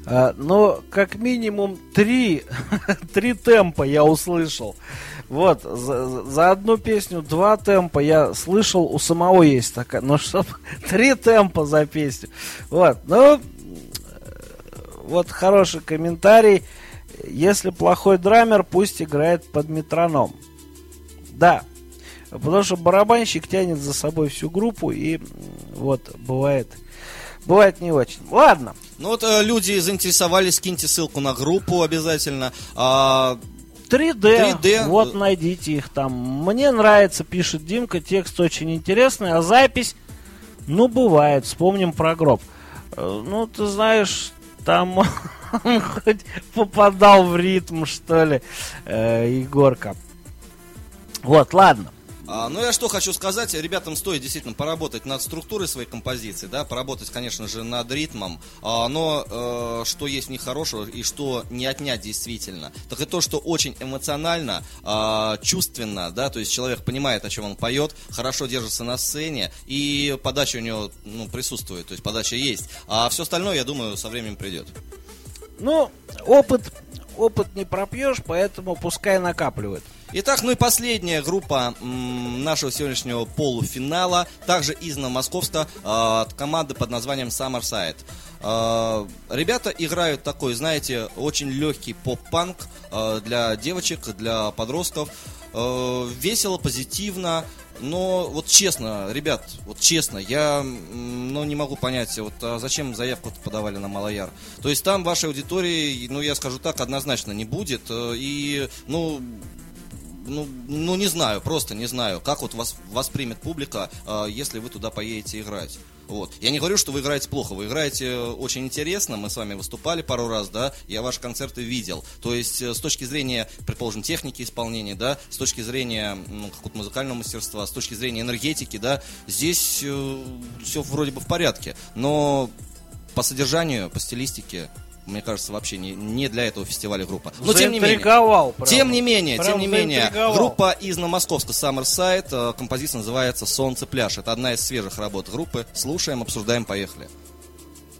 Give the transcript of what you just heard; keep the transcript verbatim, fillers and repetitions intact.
А, но как минимум три, три темпа я услышал. Вот, за, за одну песню два темпа я слышал, у самого есть такая, но чтобы три темпа за песню. Вот, ну, вот хороший комментарий. Если плохой драмер, пусть играет под метроном. Да, потому что барабанщик тянет за собой всю группу, и вот, бывает, бывает не очень. Ладно. Ну вот э, люди заинтересовались, скиньте ссылку на группу обязательно. А... три дэ, три дэ, вот найдите их там. Мне нравится, пишет Димка, текст очень интересный, а запись, ну, бывает, вспомним про гроб. Ну, ты знаешь, там он хоть попадал в ритм, что ли, э, Егорка. Вот, ладно. А, ну, я что хочу сказать, ребятам стоит действительно поработать над структурой своей композиции, да, поработать, конечно же, над ритмом, а, но э, что есть в них хорошего и что не отнять действительно, так и то, что очень эмоционально, э, чувственно, да, то есть человек понимает, о чем он поет, хорошо держится на сцене, и подача у него, ну, присутствует, то есть подача есть, а все остальное, я думаю, со временем придет. Ну, опыт, опыт не пропьешь, поэтому пускай накапливает. Итак, ну и последняя группа м, нашего сегодняшнего полуфинала, также из Новомосковска, э, от команды под названием Summerside. Э, ребята играют такой, знаете, очень легкий поп-панк э, для девочек, для подростков. Э, весело, позитивно. Но вот честно, ребят, вот честно, я ну, не могу понять, вот а зачем заявку подавали на Малояр. То есть там вашей аудитории, ну я скажу так, однозначно не будет. И, ну... Ну, ну, не знаю, просто не знаю, как вот вас воспримет публика, э, если вы туда поедете играть. Вот. Я не говорю, что вы играете плохо, вы играете очень интересно, мы с вами выступали пару раз, да, я ваши концерты видел. То есть, с точки зрения, предположим, техники исполнения, да, с точки зрения ну, какого-то музыкального мастерства, с точки зрения энергетики, да, здесь э, все вроде бы в порядке. Но по содержанию, по стилистике, мне кажется, вообще не, не для этого фестиваля группа. Но тем не менее, прямо, тем не менее, тем не менее, заинтриговал. Группа из Новомосковска Summerside, композиция называется «Солнце пляж». Это одна из свежих работ группы. Слушаем, обсуждаем, поехали.